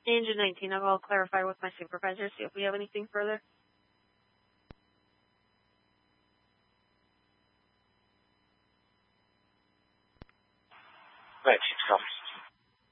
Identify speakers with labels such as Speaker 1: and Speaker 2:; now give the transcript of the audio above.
Speaker 1: Engine 19, I will clarify with my supervisor, see if we have anything further.